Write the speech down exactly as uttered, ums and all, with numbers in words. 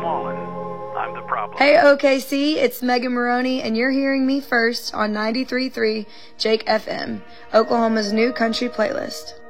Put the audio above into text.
Mullen. I'm the problem. Hey, O K C, it's Megan Maroney, and you're hearing me first on ninety-three point three Jake F M, Oklahoma's new country playlist.